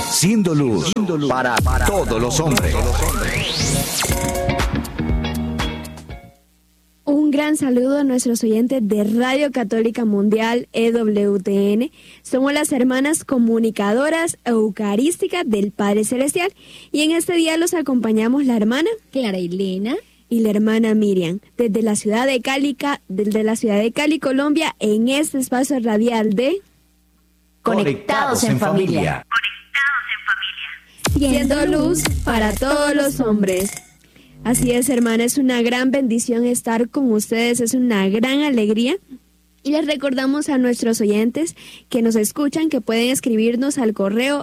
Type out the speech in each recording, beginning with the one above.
Siendo luz para todos los hombres. Un gran saludo a nuestros oyentes de Radio Católica Mundial EWTN. Somos las hermanas comunicadoras eucarísticas del Padre Celestial y en este día los acompañamos la hermana Clara Elena y la hermana Miriam desde la ciudad de Cali, Colombia, en este espacio radial de Conectados en Familia. Siendo luz para todos los hombres. Así es, hermana, es una gran bendición estar con ustedes, es una gran alegría. Y les recordamos a nuestros oyentes que nos escuchan que pueden escribirnos al correo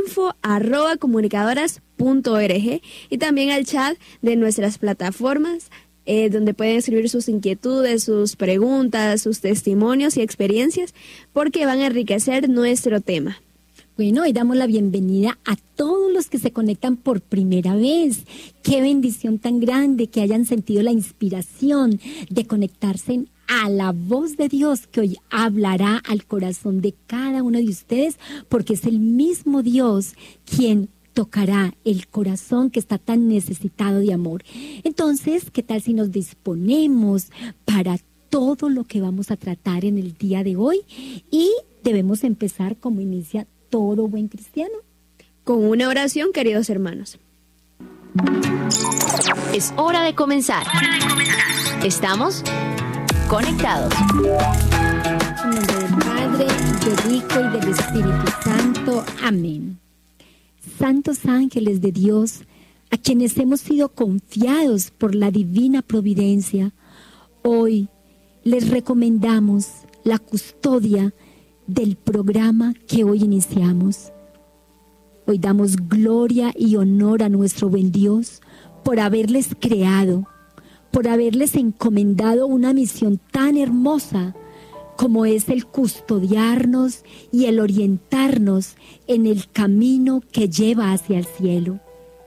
info@comunicadoras.org y también al chat de nuestras plataformas, donde pueden escribir sus inquietudes, sus preguntas, sus testimonios y experiencias, porque van a enriquecer nuestro tema. Bueno, hoy damos la bienvenida a todos los que se conectan por primera vez. Qué bendición tan grande que hayan sentido la inspiración de conectarse a la voz de Dios que hoy hablará al corazón de cada uno de ustedes, porque es el mismo Dios quien tocará el corazón que está tan necesitado de amor. Entonces, ¿qué tal si nos disponemos para todo lo que vamos a tratar en el día de hoy? Y debemos empezar como inicia todo buen cristiano, con una oración, queridos hermanos. Es hora de comenzar. Estamos conectados. En nombre del Padre, del Hijo y del Espíritu Santo. Amén. Santos ángeles de Dios, a quienes hemos sido confiados por la divina providencia, hoy les recomendamos la custodia del programa que hoy iniciamos. Hoy damos gloria y honor a nuestro buen Dios por haberles creado, por haberles encomendado una misión tan hermosa como es el custodiarnos y el orientarnos en el camino que lleva hacia el cielo.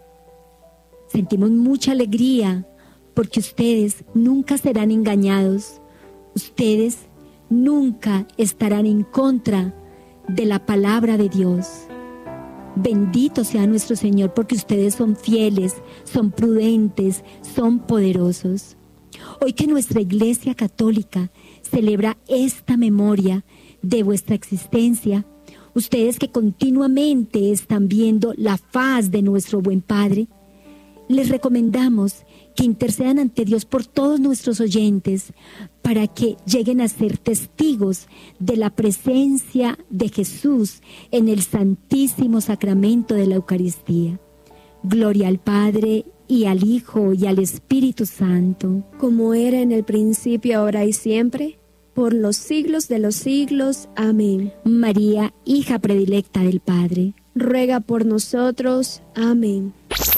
Sentimos mucha alegría porque ustedes nunca serán engañados. Ustedes nunca estarán en contra de la palabra de Dios. Bendito sea nuestro Señor porque ustedes son fieles, son prudentes, son poderosos. Hoy que nuestra Iglesia Católica celebra esta memoria de vuestra existencia, ustedes que continuamente están viendo la faz de nuestro buen Padre, les recomendamos que intercedan ante Dios por todos nuestros oyentes para que lleguen a ser testigos de la presencia de Jesús en el Santísimo Sacramento de la Eucaristía. Gloria al Padre y al Hijo y al Espíritu Santo, como era en el principio, ahora y siempre, por los siglos de los siglos. Amén. María, hija predilecta del Padre, ruega por nosotros. Amén.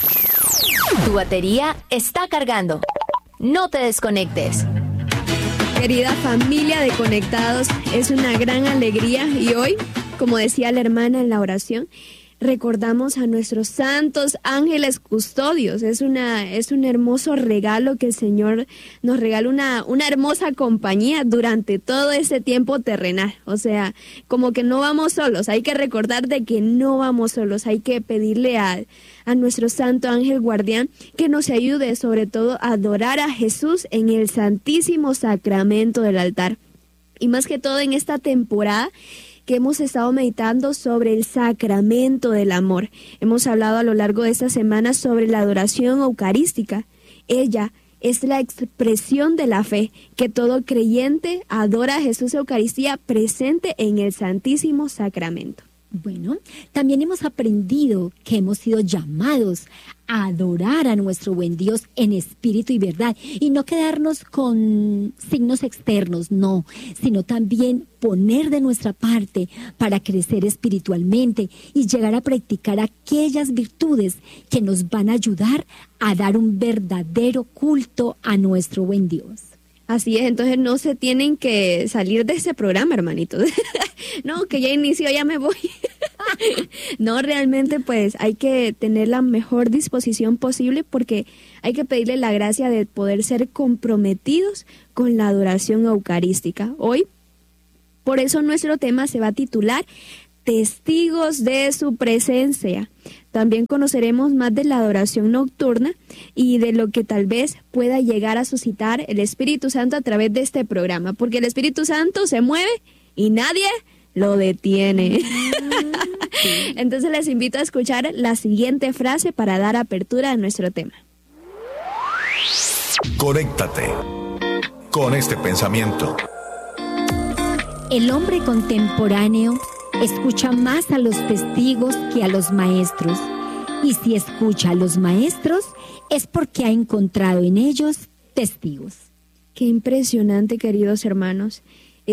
Tu batería está cargando. No te desconectes. Querida familia de Conectados, es una gran alegría y hoy, como decía la hermana en la oración, recordamos a nuestros santos ángeles custodios. Es un hermoso regalo que el Señor nos regala, una hermosa compañía durante todo ese tiempo terrenal. O sea, como que no vamos solos, hay que recordar de que no vamos solos, hay que pedirle a nuestro santo ángel guardián que nos ayude sobre todo a adorar a Jesús en el Santísimo Sacramento del altar. Y más que todo en esta temporada que hemos estado meditando sobre el sacramento del amor. Hemos hablado a lo largo de esta semana sobre la adoración eucarística. Ella es la expresión de la fe, que todo creyente adora a Jesús Eucaristía presente en el Santísimo Sacramento. Bueno, también hemos aprendido que hemos sido llamados a adorar a nuestro buen Dios en espíritu y verdad, y no quedarnos con signos externos, no, sino también poner de nuestra parte para crecer espiritualmente y llegar a practicar aquellas virtudes que nos van a ayudar a dar un verdadero culto a nuestro buen Dios. Así es, entonces no se tienen que salir de ese programa, hermanitos. No, que ya inició, ya me voy. No, realmente pues hay que tener la mejor disposición posible porque hay que pedirle la gracia de poder ser comprometidos con la adoración eucarística. Hoy, por eso nuestro tema se va a titular testigos de su presencia. También conoceremos más de la adoración nocturna y de lo que tal vez pueda llegar a suscitar el Espíritu Santo a través de este programa, porque el Espíritu Santo se mueve y nadie lo detiene. Entonces les invito a escuchar la siguiente frase para dar apertura a nuestro tema. Conéctate con este pensamiento. El hombre contemporáneo escucha más a los testigos que a los maestros. Y si escucha a los maestros, es porque ha encontrado en ellos testigos. Qué impresionante, queridos hermanos.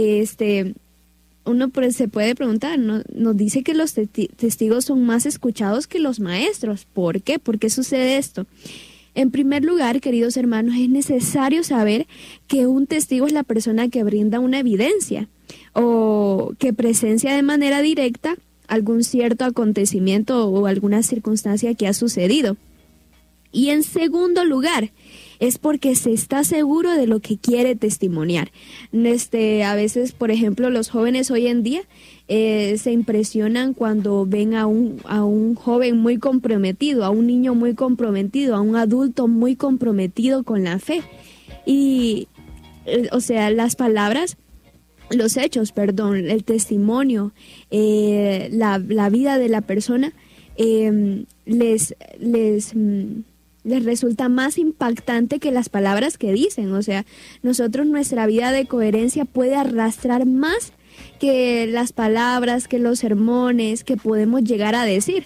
Uno se puede preguntar, nos dice que los testigos son más escuchados que los maestros. ¿Por qué? ¿Por qué sucede esto? En primer lugar, queridos hermanos, es necesario saber que un testigo es la persona que brinda una evidencia o que presencia de manera directa algún cierto acontecimiento o alguna circunstancia que ha sucedido. Y en segundo lugar, es porque se está seguro de lo que quiere testimoniar. A veces, por ejemplo, los jóvenes hoy en día se impresionan cuando ven a un joven muy comprometido, a un niño muy comprometido, a un adulto muy comprometido con la fe. Y, las palabras, los hechos, el testimonio, la vida de la persona les resulta más impactante que las palabras que dicen. Nuestra vida de coherencia puede arrastrar más que las palabras, que los sermones que podemos llegar a decir.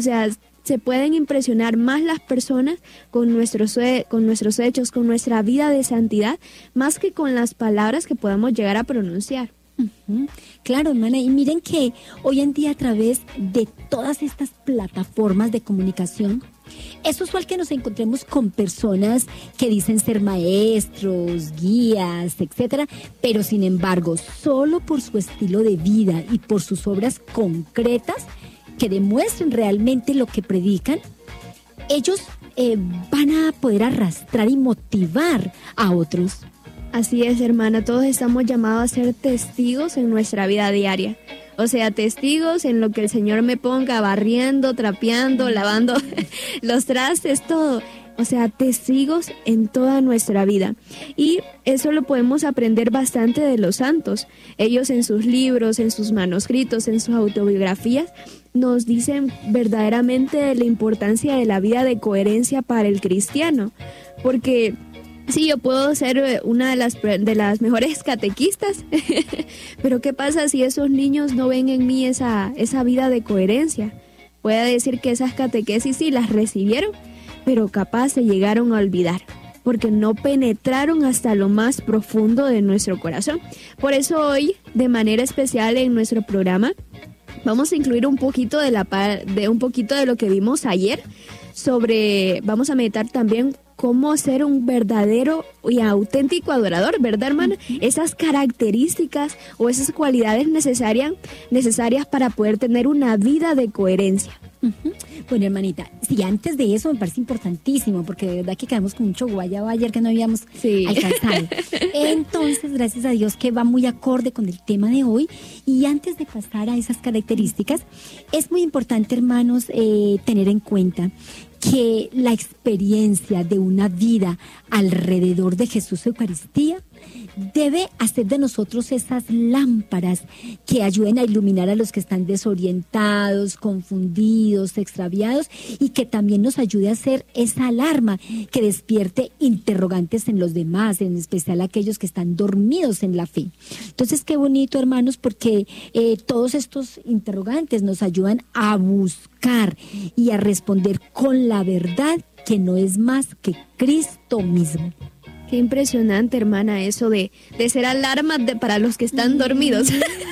Se pueden impresionar más las personas con nuestros hechos, con nuestra vida de santidad, más que con las palabras que podamos llegar a pronunciar. Claro, hermana, y miren que hoy en día a través de todas estas plataformas de comunicación, es usual que nos encontremos con personas que dicen ser maestros, guías, etcétera, pero sin embargo, solo por su estilo de vida y por sus obras concretas que demuestren realmente lo que predican, ellos van a poder arrastrar y motivar a otros. Así es, hermana, todos estamos llamados a ser testigos en nuestra vida diaria. Testigos en lo que el Señor me ponga, barriendo, trapeando, lavando los trastes, todo. Testigos en toda nuestra vida. Y eso lo podemos aprender bastante de los santos. Ellos en sus libros, en sus manuscritos, en sus autobiografías, nos dicen verdaderamente la importancia de la vida de coherencia para el cristiano. Porque sí, yo puedo ser una de las mejores catequistas, pero ¿qué pasa si esos niños no ven en mí esa vida de coherencia? Puede decir que esas catequesis sí las recibieron, pero capaz se llegaron a olvidar, porque no penetraron hasta lo más profundo de nuestro corazón. Por eso hoy, de manera especial en nuestro programa, vamos a incluir un poquito de lo que vimos ayer. Vamos a meditar también cómo ser un verdadero y auténtico adorador, ¿verdad, hermana? Esas características o esas cualidades necesarias para poder tener una vida de coherencia. Bueno, hermanita, sí, antes de eso me parece importantísimo, porque de verdad que quedamos con mucho guayabo ayer que no habíamos alcanzado. Entonces, gracias a Dios que va muy acorde con el tema de hoy. Y antes de pasar a esas características, es muy importante, hermanos, tener en cuenta que la experiencia de una vida alrededor de Jesús Eucaristía debe hacer de nosotros esas lámparas que ayuden a iluminar a los que están desorientados, confundidos, extraviados, y que también nos ayude a hacer esa alarma que despierte interrogantes en los demás, en especial aquellos que están dormidos en la fe. Entonces, qué bonito, hermanos, porque todos estos interrogantes nos ayudan a buscar y a responder con la verdad, que no es más que Cristo mismo. Qué impresionante, hermana, eso de ser alarmas para los que están dormidos.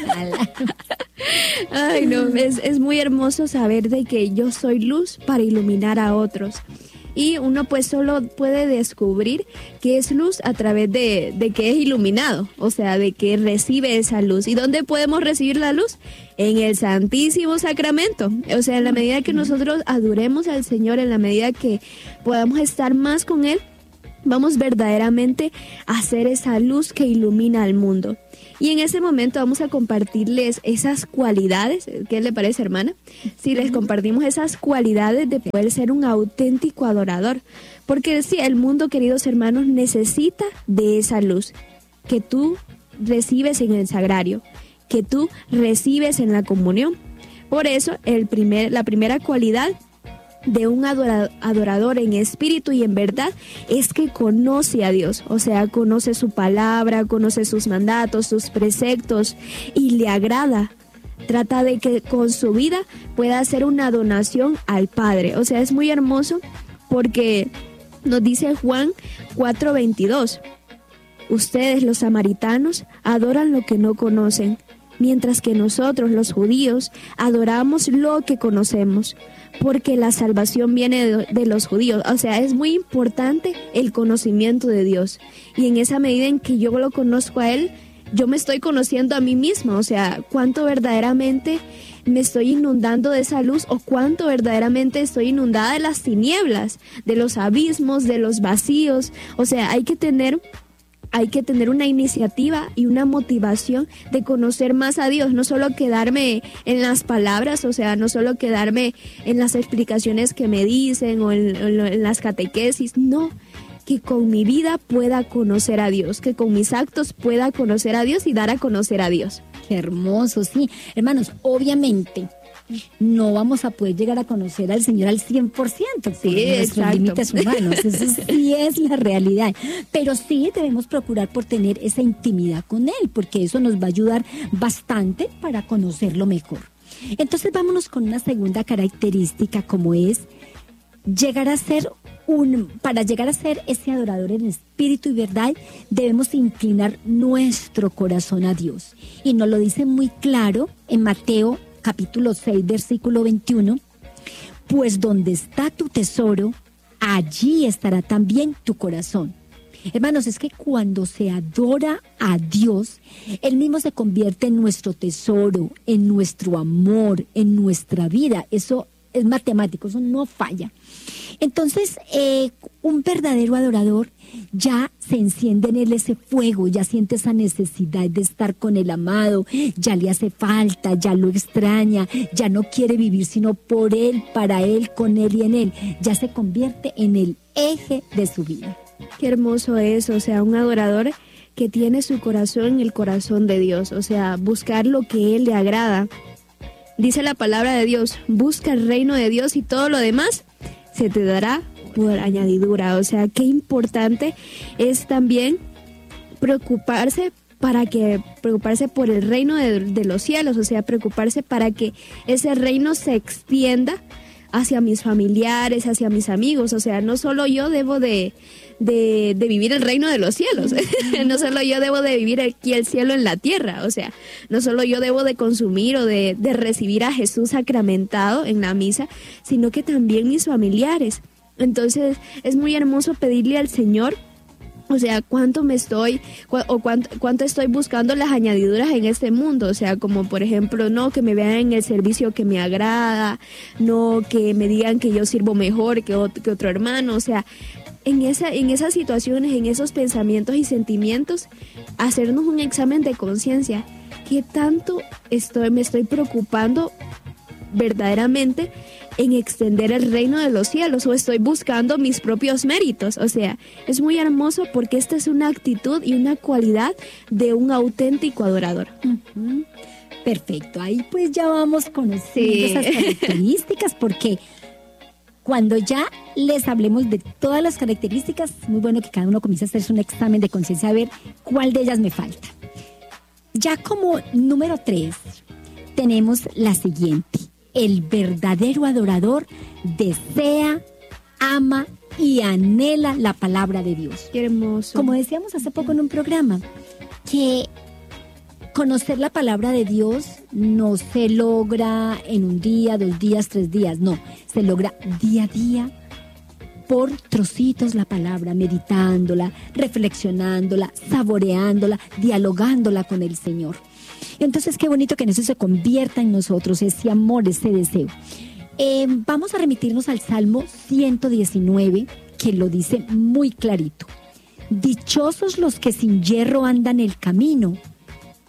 Ay, no, es muy hermoso saber de que yo soy luz para iluminar a otros. Y uno pues solo puede descubrir que es luz a través de que es iluminado, de que recibe esa luz. ¿Y dónde podemos recibir la luz? En el Santísimo Sacramento. En la medida que nosotros adoremos al Señor, en la medida que podamos estar más con Él, vamos verdaderamente a ser esa luz que ilumina al mundo. Y en ese momento vamos a compartirles esas cualidades. ¿Qué le parece, hermana? Si les compartimos esas cualidades de poder ser un auténtico adorador. Porque sí, el mundo, queridos hermanos, necesita de esa luz que tú recibes en el sagrario, que tú recibes en la comunión. Por eso, la primera cualidad de un adorador en espíritu y en verdad es que conoce a Dios, o sea, conoce su palabra, conoce sus mandatos, sus preceptos y le agrada. Trata de que con su vida pueda hacer una donación al Padre. O sea, es muy hermoso porque nos dice Juan 4:22. Ustedes, los samaritanos, adoran lo que no conocen, mientras que nosotros, los judíos, adoramos lo que conocemos, porque la salvación viene de los judíos. O sea, es muy importante el conocimiento de Dios. Y en esa medida en que yo lo conozco a Él, yo me estoy conociendo a mí misma. O sea, cuánto verdaderamente me estoy inundando de esa luz o cuánto verdaderamente estoy inundada de las tinieblas, de los abismos, de los vacíos. O sea, hay que tener una iniciativa y una motivación de conocer más a Dios, no solo quedarme en las palabras, o sea, no solo quedarme en las explicaciones que me dicen o en las catequesis, no, que con mi vida pueda conocer a Dios, que con mis actos pueda conocer a Dios y dar a conocer a Dios. Qué hermoso, sí. Hermanos, obviamente no vamos a poder llegar a conocer al Señor al 100% por nuestros límites humanos. Eso sí es la realidad. Pero sí debemos procurar por tener esa intimidad con Él, porque eso nos va a ayudar bastante para conocerlo mejor. Entonces vámonos con una segunda característica, como es para llegar a ser ese adorador en espíritu y verdad, debemos inclinar nuestro corazón a Dios. Y nos lo dice muy claro en Mateo capítulo 6, versículo 21, pues donde está tu tesoro, allí estará también tu corazón. Hermanos, es que cuando se adora a Dios, Él mismo se convierte en nuestro tesoro, en nuestro amor, en nuestra vida. Eso es matemático, eso no falla. Entonces, un verdadero adorador ya se enciende en él ese fuego, ya siente esa necesidad de estar con el amado, ya le hace falta, ya lo extraña, ya no quiere vivir sino por Él, para Él, con Él y en Él. Ya se convierte en el eje de su vida. Qué hermoso es, o sea, un adorador que tiene su corazón en el corazón de Dios, o sea, buscar lo que Él le agrada. Dice la palabra de Dios, busca el reino de Dios y todo lo demás se te dará por añadidura. O sea, qué importante es también preocuparse por el reino de los cielos, o sea, preocuparse para que ese reino se extienda hacia mis familiares, hacia mis amigos. O sea, no solo yo debo de vivir el reino de los cielos, no solo yo debo de vivir aquí el cielo en la tierra, o sea, no solo yo debo de consumir o de recibir a Jesús sacramentado en la misa, sino que también mis familiares. Entonces es muy hermoso pedirle al Señor, o sea, cuánto estoy buscando las añadiduras en este mundo. O sea, como por ejemplo, no que me vean en el servicio que me agrada, no que me digan que yo sirvo mejor que otro hermano. O sea, en esas situaciones, en esos pensamientos y sentimientos, hacernos un examen de conciencia. ¿Qué tanto me estoy preocupando verdaderamente en extender el reino de los cielos, o estoy buscando mis propios méritos? O sea, es muy hermoso porque esta es una actitud y una cualidad de un auténtico adorador. Uh-huh. Perfecto, ahí pues ya vamos conociendo esas características, porque cuando ya les hablemos de todas las características, es muy bueno que cada uno comience a hacerse un examen de conciencia a ver cuál de ellas me falta. Ya como número 3 tenemos la siguiente: el verdadero adorador desea, ama y anhela la palabra de Dios. Qué hermoso. Como decíamos hace poco en un programa, que conocer la palabra de Dios no se logra en un día, 2 días, 3 días, no, se logra día a día, por trocitos la palabra, meditándola, reflexionándola, saboreándola, dialogándola con el Señor. Entonces, qué bonito que en eso se convierta en nosotros ese amor, ese deseo. Vamos a remitirnos al Salmo 119, que lo dice muy clarito. Dichosos los que sin yerro andan el camino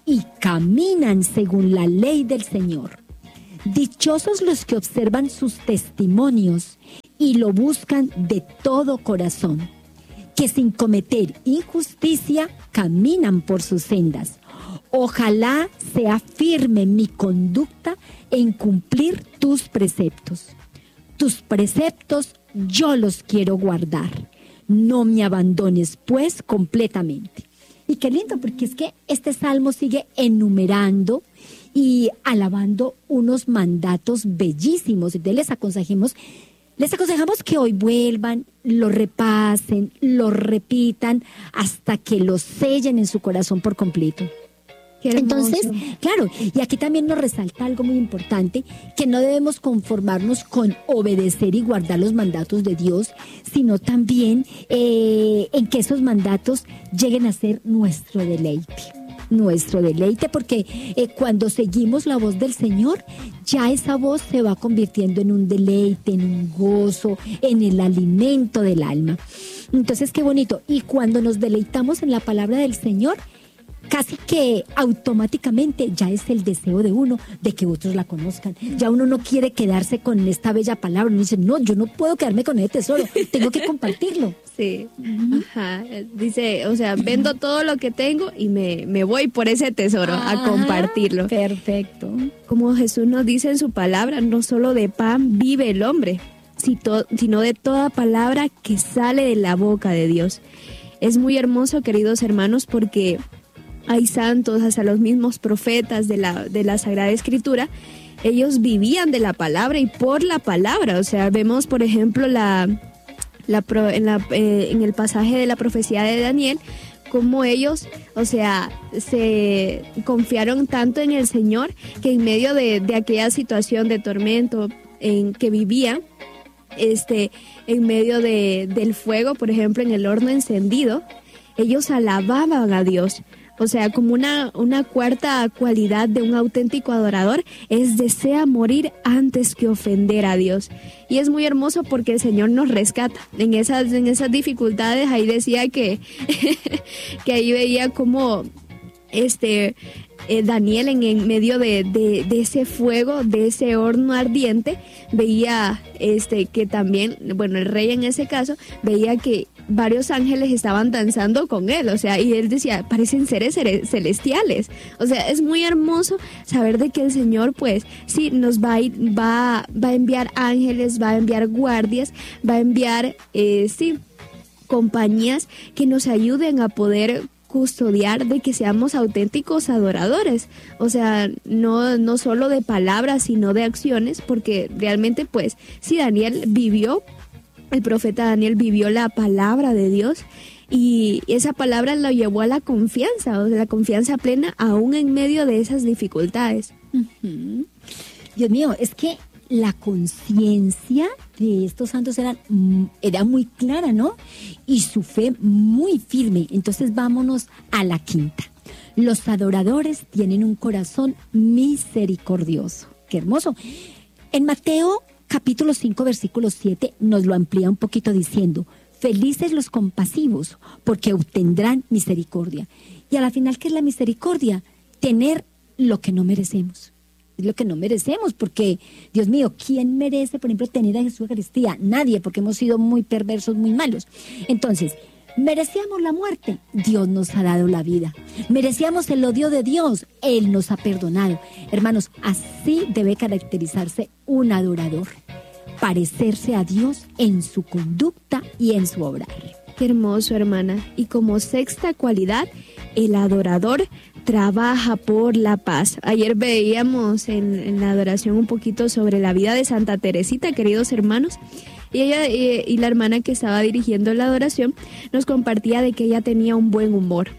y caminan según la ley del Señor. Dichosos los que observan sus testimonios y lo buscan de todo corazón, que sin cometer injusticia caminan por sus sendas. Ojalá sea firme mi conducta en cumplir tus preceptos. Tus preceptos yo los quiero guardar. No me abandones, pues, completamente. Y qué lindo, porque es que este salmo sigue enumerando y alabando unos mandatos bellísimos. Entonces les aconsejamos que hoy vuelvan, lo repasen, lo repitan hasta que lo sellen en su corazón por completo. Entonces, claro, y aquí también nos resalta algo muy importante, que no debemos conformarnos con obedecer y guardar los mandatos de Dios, sino también en que esos mandatos lleguen a ser nuestro deleite, porque cuando seguimos la voz del Señor, ya esa voz se va convirtiendo en un deleite, en un gozo, en el alimento del alma. Entonces, qué bonito. Y cuando nos deleitamos en la palabra del Señor, casi que automáticamente ya es el deseo de uno de que otros la conozcan. Ya uno no quiere quedarse con esta bella palabra. Uno dice, no, yo no puedo quedarme con ese tesoro, tengo que compartirlo. Sí, ajá. Dice, o sea, vendo todo lo que tengo y me voy por ese tesoro a compartirlo. Perfecto. Como Jesús nos dice en su palabra, no solo de pan vive el hombre, sino de toda palabra que sale de la boca de Dios. Es muy hermoso, queridos hermanos, porque hay santos, hasta los mismos profetas de la Sagrada Escritura, ellos vivían de la palabra y por la palabra. O sea, vemos, por ejemplo, en el pasaje de la profecía de Daniel, cómo ellos, o sea, se confiaron tanto en el Señor que en medio de aquella situación de tormento en que vivían, en medio del fuego, por ejemplo, en el horno encendido, ellos alababan a Dios. O sea, como una cuarta cualidad de un auténtico adorador es desea morir antes que ofender a Dios. Y es muy hermoso porque el Señor nos rescata. En esas dificultades, ahí decía que ahí veía como Daniel en medio de ese fuego, de ese horno ardiente, veía que también, bueno, el rey en ese caso, veía que varios ángeles estaban danzando con él, o sea, y él decía, parecen seres celestiales. O sea, es muy hermoso saber de que el Señor, pues, sí, nos va a enviar ángeles, va a enviar guardias, va a enviar, compañías que nos ayuden a poder custodiar de que seamos auténticos adoradores. O sea, no solo de palabras, sino de acciones, porque realmente, pues, si el profeta Daniel vivió la palabra de Dios y esa palabra lo llevó a la confianza, o sea, la confianza plena aún en medio de esas dificultades. Uh-huh. Dios mío, es que la conciencia de estos santos era muy clara, ¿no? Y su fe muy firme. Entonces vámonos a la quinta. Los adoradores tienen un corazón misericordioso. ¡Qué hermoso! En Mateo capítulo 5, versículo 7 nos lo amplía un poquito diciendo, felices los compasivos, porque obtendrán misericordia. Y a la final, ¿qué es la misericordia? Tener lo que no merecemos. Es lo que no merecemos, porque, Dios mío, ¿quién merece, por ejemplo, tener a Jesús Eucaristía? Nadie, porque hemos sido muy perversos, muy malos. Entonces, merecíamos la muerte, Dios nos ha dado la vida. Merecíamos el odio de Dios, Él nos ha perdonado. Hermanos, así debe caracterizarse un adorador, parecerse a Dios en su conducta y en su obrar. Qué hermoso, hermana. Y como sexta cualidad, el adorador trabaja por la paz. Ayer veíamos en la adoración un poquito sobre la vida de Santa Teresita, queridos hermanos. Y ella y la hermana que estaba dirigiendo la adoración nos compartía de que ella tenía un buen humor.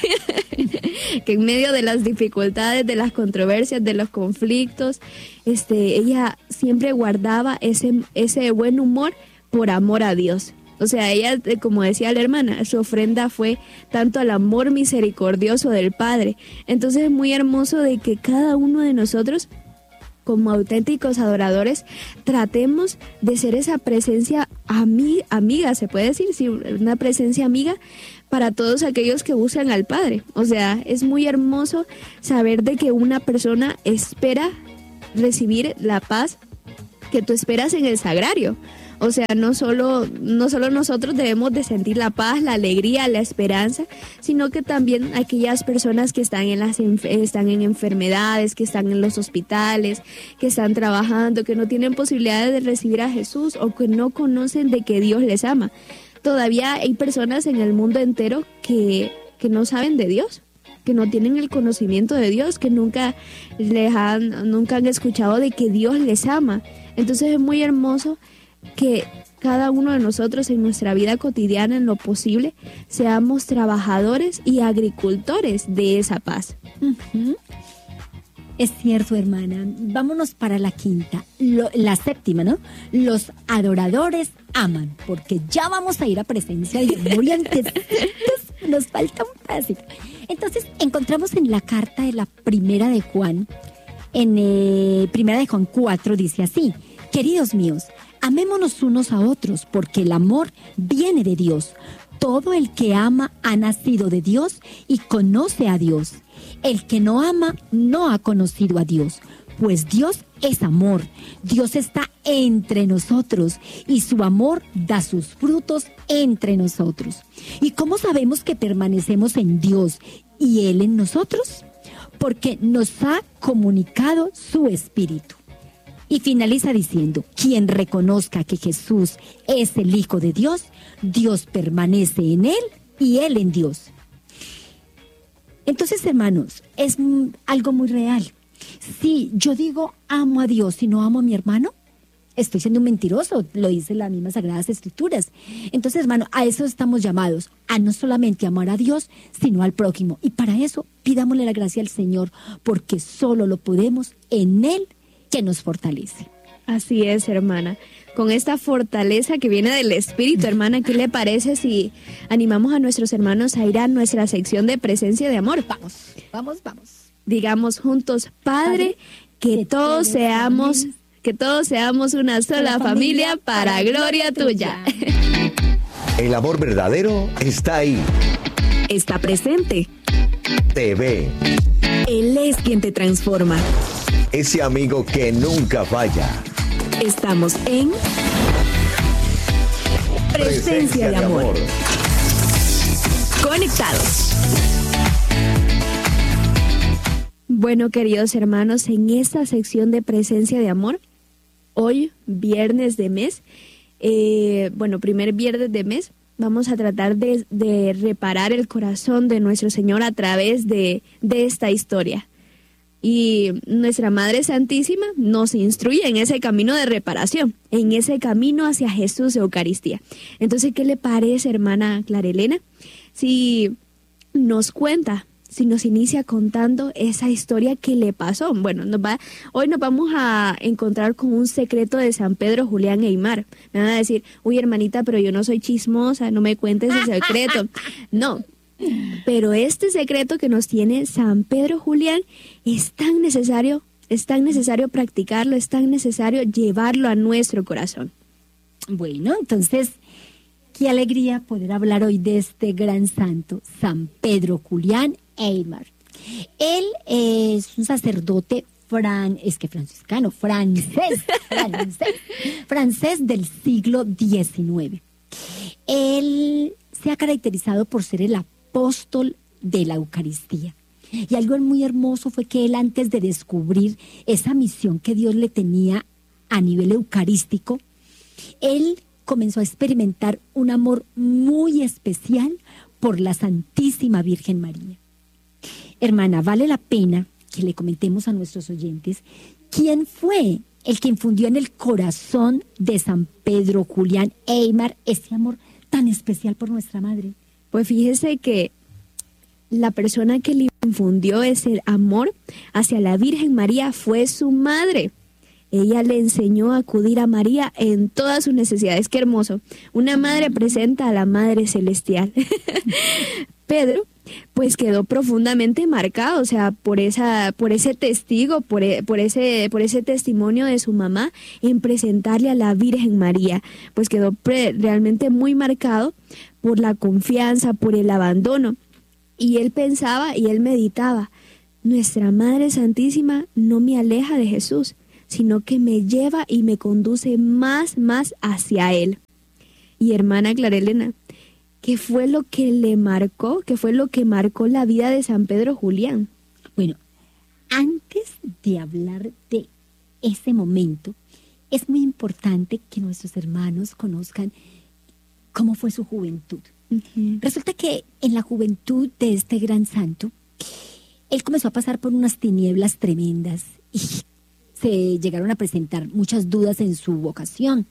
Que en medio de las dificultades, de las controversias, de los conflictos, ella siempre guardaba ese buen humor por amor a Dios. O sea, ella, como decía la hermana, su ofrenda fue tanto al amor misericordioso del Padre. Entonces es muy hermoso de que cada uno de nosotros como auténticos adoradores, tratemos de ser esa presencia amiga, se puede decir, sí, una presencia amiga para todos aquellos que buscan al Padre. O sea, es muy hermoso saber de que una persona espera recibir la paz que tú esperas en el sagrario. O sea, no solo nosotros debemos de sentir la paz, la alegría, la esperanza, sino que también aquellas personas que están están en enfermedades, que están en los hospitales, que están trabajando, que no tienen posibilidades de recibir a Jesús o que no conocen de que Dios les ama. Todavía hay personas en el mundo entero que no saben de Dios, que no tienen el conocimiento de Dios, que nunca han escuchado de que Dios les ama. Entonces es muy hermoso que cada uno de nosotros en nuestra vida cotidiana, en lo posible, seamos trabajadores y agricultores de esa paz. Uh-huh. Es cierto, hermana. Vámonos para la quinta, la séptima, ¿no? Los adoradores aman, porque ya vamos a ir a presencia de amor y antes nos falta un pedacito. Entonces, encontramos en la carta de la primera de Juan, primera de Juan 4, dice así: queridos míos, amémonos unos a otros, porque el amor viene de Dios. Todo el que ama ha nacido de Dios y conoce a Dios. El que no ama no ha conocido a Dios, pues Dios es amor. Dios está entre nosotros y su amor da sus frutos entre nosotros. ¿Y cómo sabemos que permanecemos en Dios y Él en nosotros? Porque nos ha comunicado su Espíritu. Y finaliza diciendo: quien reconozca que Jesús es el Hijo de Dios, Dios permanece en Él y Él en Dios. Entonces, hermanos, es algo muy real. Si yo digo amo a Dios y no amo a mi hermano, estoy siendo un mentiroso, lo dice las mismas Sagradas Escrituras. Entonces, hermano, a eso estamos llamados, a no solamente amar a Dios, sino al prójimo. Y para eso, pidámosle la gracia al Señor, porque solo lo podemos en Él, que nos fortalece. Así es, hermana. Con esta fortaleza que viene del Espíritu, hermana, ¿qué le parece si animamos a nuestros hermanos a ir a nuestra sección de presencia de amor? Vamos. Digamos juntos: Padre, que todos seamos una sola familia para gloria tuya. El amor verdadero está ahí. Está presente. Te ve. Él es quien te transforma. Ese amigo que nunca falla. Estamos en Presencia de Amor. Conectados. Bueno, queridos hermanos, en esta sección de Presencia de Amor, hoy, viernes de mes, primer viernes de mes, vamos a tratar de reparar el corazón de nuestro Señor a través de esta historia. Y nuestra Madre Santísima nos instruye en ese camino de reparación, en ese camino hacia Jesús de Eucaristía. Entonces, ¿qué le parece, hermana Clara Elena, si nos inicia contando esa historia que le pasó? Bueno, hoy nos vamos a encontrar con un secreto de San Pedro Julián Aymar. Me van a decir: uy, hermanita, pero yo no soy chismosa, no me cuentes ese secreto. No. Pero este secreto que nos tiene San Pedro Julián es tan necesario practicarlo, es tan necesario llevarlo a nuestro corazón. Bueno, entonces, qué alegría poder hablar hoy de este gran santo, San Pedro Julián Aymar. Él es un sacerdote francés del siglo XIX. Él se ha caracterizado por ser el apóstol de la Eucaristía. Y algo muy hermoso fue que él, antes de descubrir esa misión que Dios le tenía a nivel eucarístico, él comenzó a experimentar un amor muy especial por la Santísima Virgen María. Hermana, vale la pena que le comentemos a nuestros oyentes quién fue el que infundió en el corazón de San Pedro Julián Aymar ese amor tan especial por nuestra Madre. Pues fíjese que la persona que le infundió ese amor hacia la Virgen María fue su madre. Ella le enseñó a acudir a María en todas sus necesidades. Qué hermoso. Una madre presenta a la Madre Celestial. Pedro pues quedó profundamente marcado, o sea, por ese testigo, por ese testimonio de su mamá en presentarle a la Virgen María, pues quedó realmente muy marcado por la confianza, por el abandono. Y él pensaba y él meditaba, nuestra Madre Santísima no me aleja de Jesús, sino que me lleva y me conduce más hacia Él. Y hermana Clara Elena, ¿qué fue lo que le marcó? ¿Qué fue lo que marcó la vida de San Pedro Julián? Bueno, antes de hablar de ese momento, es muy importante que nuestros hermanos conozcan cómo fue su juventud. Uh-huh. Resulta que en la juventud de este gran santo, él comenzó a pasar por unas tinieblas tremendas y se llegaron a presentar muchas dudas en su vocación.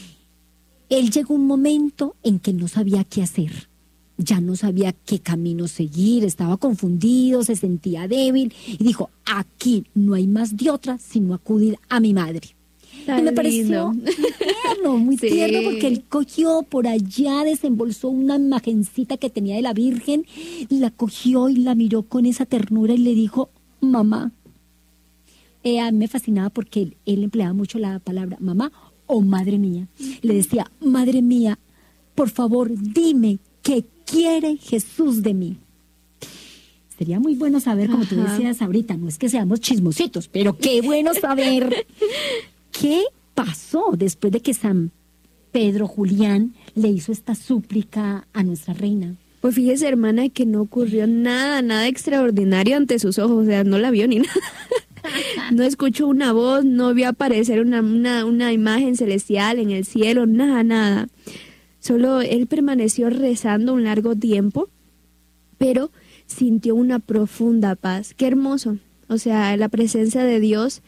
Él llegó un momento en que no sabía qué hacer, ya no sabía qué camino seguir, estaba confundido, se sentía débil y dijo, aquí no hay más de otra sino acudir a mi madre. Y me pareció muy tierno, porque él cogió por allá, desembolsó una imagencita que tenía de la Virgen, la cogió y la miró con esa ternura y le dijo, mamá. A mí me fascinaba porque él empleaba mucho la palabra mamá o madre mía. Le decía, madre mía, por favor, dime qué quiere Jesús de mí. Sería muy bueno saber, como tú decías ahorita, no es que seamos chismositos, pero qué bueno saber qué pasó después de que San Pedro Julián le hizo esta súplica a nuestra reina. Pues fíjese, hermana, que no ocurrió nada extraordinario ante sus ojos, o sea, no la vio ni nada. No escuchó una voz, no vio aparecer una imagen celestial en el cielo, nada. Solo él permaneció rezando un largo tiempo, pero sintió una profunda paz. Qué hermoso. O sea, la presencia de Dios,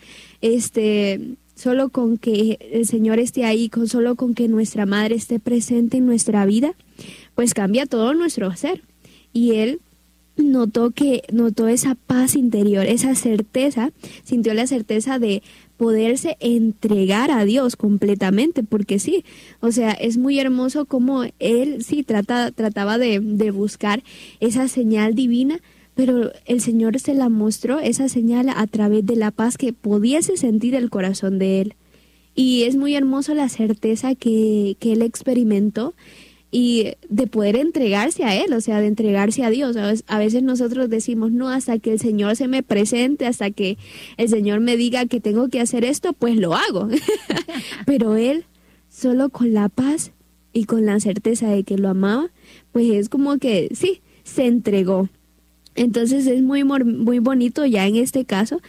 solo con que el Señor esté ahí, solo con que nuestra Madre esté presente en nuestra vida, pues cambia todo nuestro ser. Y él notó esa paz interior, esa certeza, sintió la certeza de poderse entregar a Dios completamente, porque sí, o sea, es muy hermoso como él sí trataba de buscar esa señal divina, pero el Señor se la mostró, esa señal, a través de la paz que pudiese sentir el corazón de él. Y es muy hermoso la certeza que él experimentó, y de poder entregarse a Él, o sea, de entregarse a Dios. A veces nosotros decimos, no, hasta que el Señor se me presente, hasta que el Señor me diga que tengo que hacer esto, pues lo hago. Pero Él, solo con la paz y con la certeza de que lo amaba, pues es como que, sí, se entregó. Entonces es muy bonito ya en este caso,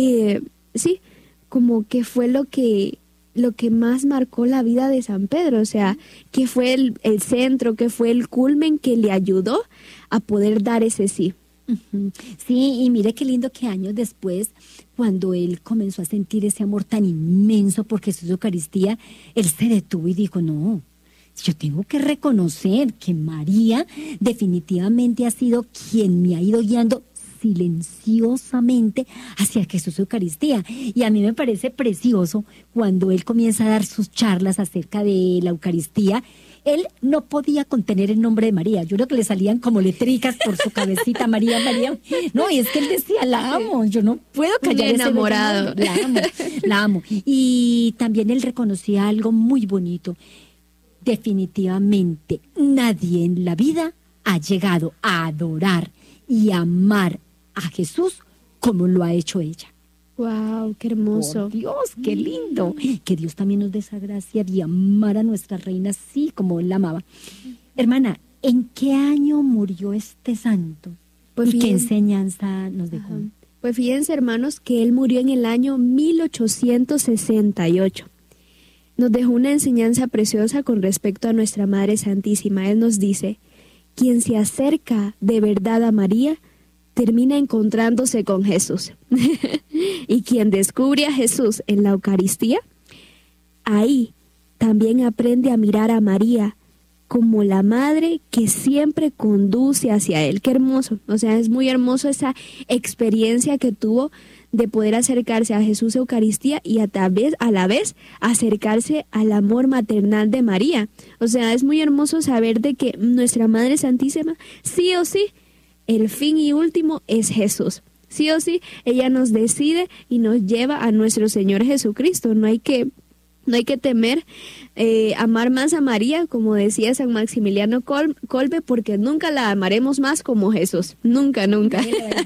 sí, como que fue lo que más marcó la vida de San Pedro, o sea, que fue el centro, que fue el culmen que le ayudó a poder dar ese sí. Uh-huh. Sí, y mire qué lindo que años después, cuando él comenzó a sentir ese amor tan inmenso por Jesús de Eucaristía, él se detuvo y dijo, no, yo tengo que reconocer que María definitivamente ha sido quien me ha ido guiando silenciosamente hacia Jesús de Eucaristía. Y a mí me parece precioso cuando él comienza a dar sus charlas acerca de la Eucaristía. Él no podía contener el nombre de María. Yo creo que le salían como letricas por su cabecita, María. No, y es que él decía, la amo, yo no puedo callar ese enamorado. La amo. Y también él reconocía algo muy bonito. Definitivamente nadie en la vida ha llegado a adorar y amar a Jesús como lo ha hecho ella. ¡Wow! ¡Qué hermoso! Por Dios, qué lindo. Que Dios también nos dé esa gracia de amar a nuestra reina así como él la amaba. Hermana, ¿en qué año murió este santo? Pues ¿Y qué enseñanza nos dejó? Pues fíjense, hermanos, que él murió en el año 1868. Nos dejó una enseñanza preciosa con respecto a nuestra Madre Santísima. Él nos dice, quien se acerca de verdad a María, termina encontrándose con Jesús. Y quien descubre a Jesús en la Eucaristía, ahí también aprende a mirar a María como la madre que siempre conduce hacia Él. ¡Qué hermoso! O sea, es muy hermoso esa experiencia que tuvo de poder acercarse a Jesús Eucaristía y a la vez acercarse al amor maternal de María. O sea, es muy hermoso saber de que nuestra Madre Santísima sí o sí el fin y último es Jesús. Sí o sí, ella nos decide y nos lleva a nuestro Señor Jesucristo. No hay que temer amar más a María, como decía San Maximiliano Kolbe, porque nunca la amaremos más como Jesús. Nunca, nunca.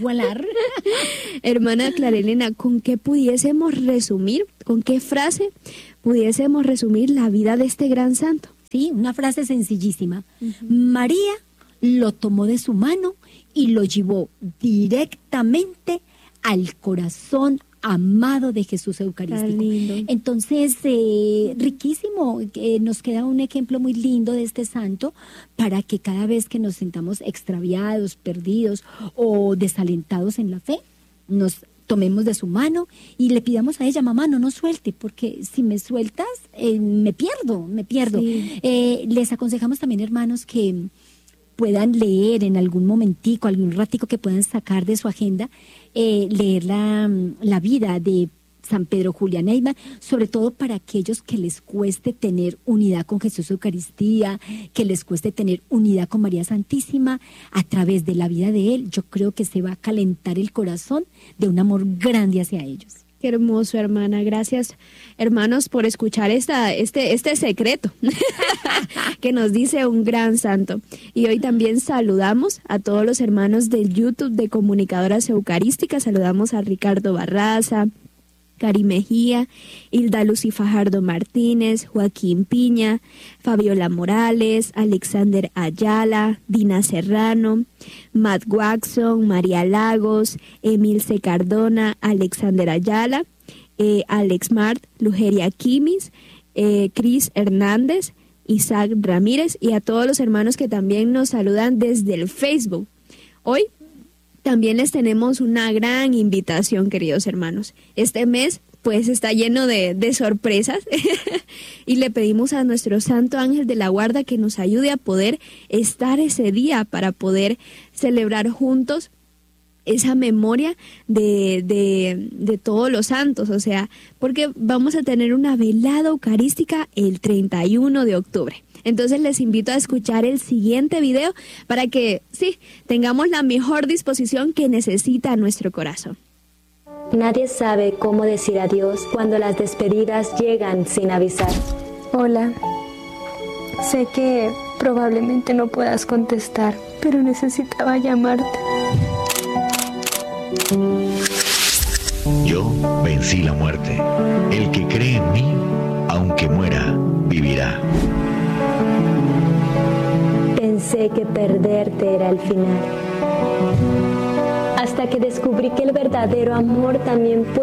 Hermana Clara Elena, ¿con qué pudiésemos resumir, con qué frase pudiésemos resumir la vida de este gran santo? Sí, una frase sencillísima. María lo tomó de su mano y lo llevó directamente al corazón amado de Jesús Eucarístico. Entonces, riquísimo, nos queda un ejemplo muy lindo de este santo para que cada vez que nos sintamos extraviados, perdidos o desalentados en la fe, nos tomemos de su mano y le pidamos a ella: mamá, no nos suelte, porque si me sueltas, me pierdo. Sí. Les aconsejamos también, hermanos, que puedan leer en algún momentico, algún ratico que puedan sacar de su agenda, leer la vida de San Pedro Julián Eyman, sobre todo para aquellos que les cueste tener unidad con Jesús Eucaristía, que les cueste tener unidad con María Santísima. A través de la vida de él, yo creo que se va a calentar el corazón de un amor grande hacia ellos. Qué hermoso, hermana. Gracias, hermanos, por escuchar este secreto que nos dice un gran santo. Y hoy también saludamos a todos los hermanos del YouTube de Comunicadoras Eucarísticas. Saludamos a Ricardo Barraza, Cari Mejía, Hilda Lucy Fajardo Martínez, Joaquín Piña, Fabiola Morales, Alexander Ayala, Dina Serrano, Matt Watson, María Lagos, Emilce Cardona, Alexander Ayala, Alex Mart, Lugeria Quimis, Cris Hernández, Isaac Ramírez, y a todos los hermanos que también nos saludan desde el Facebook. Hoy también les tenemos una gran invitación, queridos hermanos. Este mes pues está lleno de sorpresas y le pedimos a nuestro Santo Ángel de la Guarda que nos ayude a poder estar ese día para poder celebrar juntos esa memoria de todos los santos, o sea, porque vamos a tener una velada eucarística el 31 de octubre. Entonces les invito a escuchar el siguiente video para que, sí, tengamos la mejor disposición que necesita nuestro corazón. Nadie sabe cómo decir adiós cuando las despedidas llegan sin avisar. Hola, sé que probablemente no puedas contestar, pero necesitaba llamarte. Yo vencí la muerte. El que cree en mí, aunque muera, vivirá. Pensé que perderte era el final, hasta que descubrí que el verdadero amor también puede